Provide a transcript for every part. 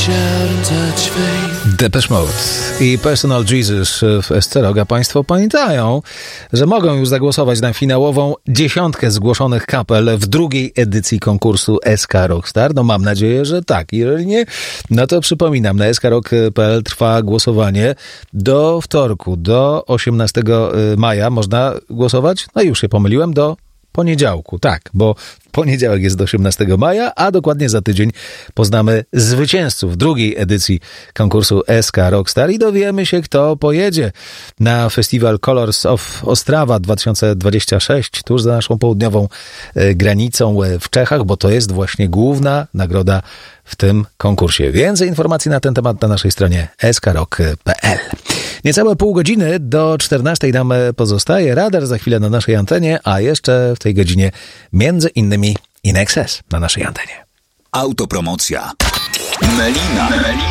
Depeche Mode i Personal Jesus w SC Rock. A Państwo pamiętają, że mogą już zagłosować na finałową 10 zgłoszonych kapel w drugiej edycji konkursu SK Rockstar? No mam nadzieję, że tak. Jeżeli nie, no to przypominam, na skrock.pl trwa głosowanie do wtorku, do 18 maja można głosować. No już się pomyliłem, do poniedziałku, tak, bo w poniedziałek jest do 18 maja, a dokładnie za tydzień poznamy zwycięzców drugiej edycji konkursu SK Rockstar i dowiemy się, kto pojedzie na festiwal Colors of Ostrawa 2026, tuż za naszą południową granicą w Czechach, bo to jest właśnie główna nagroda w tym konkursie. Więcej informacji na ten temat na naszej stronie skrock.pl. Niecałe pół godziny do 14 nam pozostaje. Radar za chwilę na naszej antenie, a jeszcze w tej godzinie między innymi In Excess na naszej antenie. Autopromocja. Melina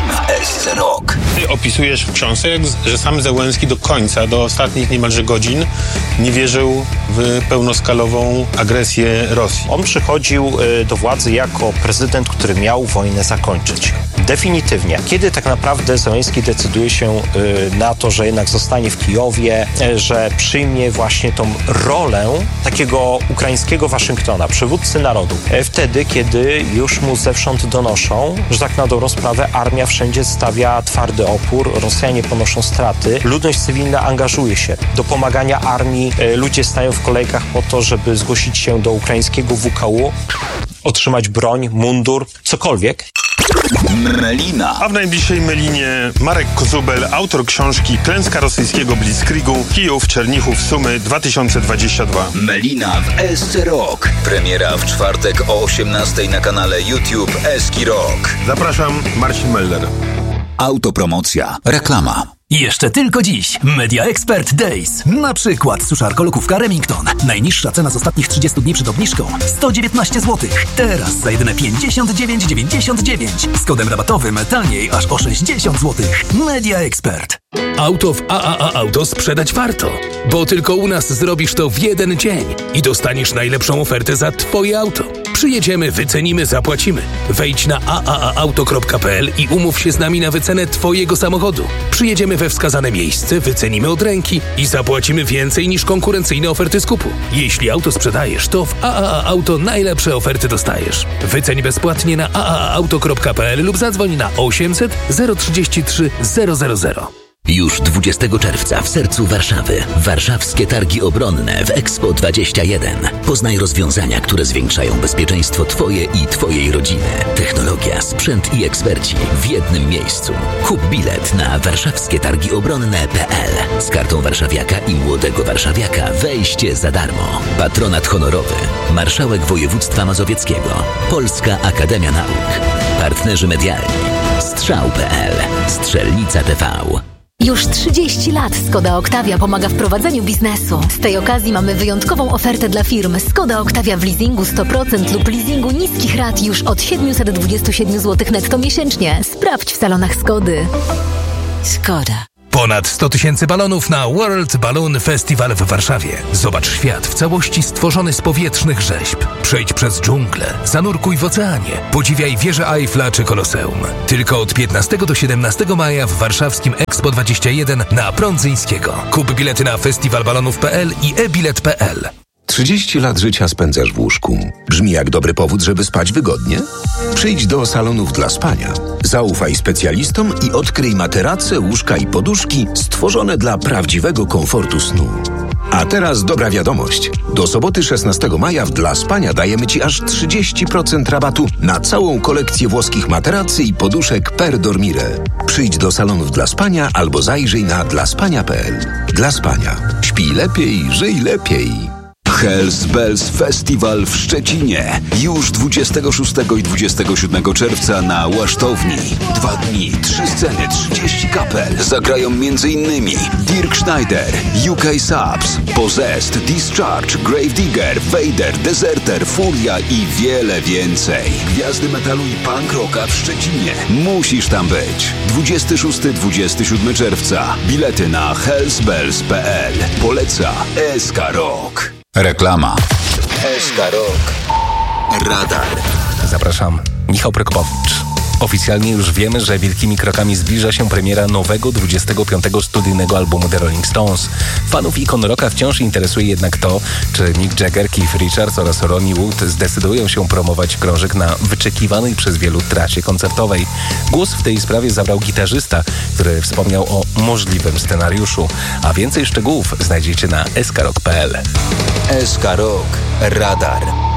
SC Rock. Ty opisujesz w książce, że sam Zełenski do końca, do ostatnich niemalże godzin nie wierzył w pełnoskalową agresję Rosji. On przychodził do władzy jako prezydent, który miał wojnę zakończyć. Definitywnie. Kiedy tak naprawdę Zełenski decyduje się na to, że jednak zostanie w Kijowie, że przyjmie właśnie tą rolę takiego ukraińskiego Waszyngtona, przywódcy narodu. Wtedy, kiedy już mu zewsząd donoszą, że tak na dobrą sprawę armia wszędzie stawia twardy opór, Rosjanie ponoszą straty, ludność cywilna angażuje się do pomagania armii, ludzie stają w kolejkach po to, żeby zgłosić się do ukraińskiego WKU, otrzymać broń, mundur, cokolwiek. Melina. A w najbliższej Melinie Marek Kozubel, autor książki Klęska rosyjskiego Blitzkriegu, Kijów, Czernichów, Sumy 2022. Melina w SC Rock. Premiera w czwartek o 18 na kanale YouTube SK Rock. Zapraszam, Marcin Melder. Autopromocja. Reklama. Jeszcze tylko dziś Media Expert Days. Na przykład suszarko-lokówka Remington. Najniższa cena z ostatnich 30 dni przed obniżką 119 zł. Teraz za jedyne 59,99. Z kodem rabatowym taniej aż o 60 zł. Media Expert. Auto w AAA Auto sprzedać warto, bo tylko u nas zrobisz to w jeden dzień i dostaniesz najlepszą ofertę za Twoje auto. Przyjedziemy, wycenimy, zapłacimy. Wejdź na aaaauto.pl i umów się z nami na wycenę Twojego samochodu. Przyjedziemy we wskazane miejsce, wycenimy od ręki i zapłacimy więcej niż konkurencyjne oferty skupu. Jeśli auto sprzedajesz, to w AAA Auto najlepsze oferty dostajesz. Wyceń bezpłatnie na aaaauto.pl lub zadzwoń na 800 033 000. Już 20 czerwca w sercu Warszawy. Warszawskie Targi Obronne w Expo 21. Poznaj rozwiązania, które zwiększają bezpieczeństwo Twoje i Twojej rodziny. Technologia, sprzęt i eksperci w jednym miejscu. Kup bilet na warszawskietargiobronne.pl. Z kartą warszawiaka i młodego warszawiaka wejście za darmo. Patronat honorowy. Marszałek Województwa Mazowieckiego. Polska Akademia Nauk. Partnerzy medialni. Strzał.pl. Strzelnica TV. Już 30 lat Skoda Octavia pomaga w prowadzeniu biznesu. Z tej okazji mamy wyjątkową ofertę dla firm. Skoda Octavia w leasingu 100% lub leasingu niskich rat już od 727 zł netto miesięcznie. Sprawdź w salonach Skody. Skoda. Ponad 100 000 balonów na World Balloon Festival w Warszawie. Zobacz świat w całości stworzony z powietrznych rzeźb. Przejdź przez dżunglę, zanurkuj w oceanie, podziwiaj wieżę Eiffla czy Koloseum. Tylko od 15 do 17 maja w warszawskim Expo 21 na Prądzyńskiego. Kup bilety na festiwalbalonów.pl i e-bilet.pl. 30 lat życia spędzasz w łóżku. Brzmi jak dobry powód, żeby spać wygodnie? Przyjdź do salonów dla spania. Zaufaj specjalistom i odkryj materace, łóżka i poduszki stworzone dla prawdziwego komfortu snu. A teraz dobra wiadomość. Do soboty 16 maja w Dla Spania dajemy Ci aż 30% rabatu na całą kolekcję włoskich materacy i poduszek per dormire. Przyjdź do salonów Dla Spania albo zajrzyj na dlaspania.pl. Dla Spania. Śpij lepiej, żyj lepiej. Hells Bells Festival w Szczecinie. Już 26 i 27 czerwca na Łasztowni. 2 dni, 3 sceny, 30 kapel. Zagrają m.in. Dirk Schneider, UK Subs, Possessed, Discharge, Gravedigger, Vader, Deserter, Furia i wiele więcej. Gwiazdy metalu i punk rocka w Szczecinie. Musisz tam być. 26-27 czerwca. Bilety na hellsbells.pl. Poleca SK Rock. Reklama. SK Rock. Radar. Zapraszam, Michał Prokopowicz. Oficjalnie już wiemy, że wielkimi krokami zbliża się premiera nowego 25. studyjnego albumu The Rolling Stones. Fanów ikon rocka wciąż interesuje jednak to, czy Mick Jagger, Keith Richards oraz Ronnie Wood zdecydują się promować krążek na wyczekiwanej przez wielu trasie koncertowej. Głos w tej sprawie zabrał gitarzysta, który wspomniał o możliwym scenariuszu. A więcej szczegółów znajdziecie na skrok.pl. SK Rock Radar.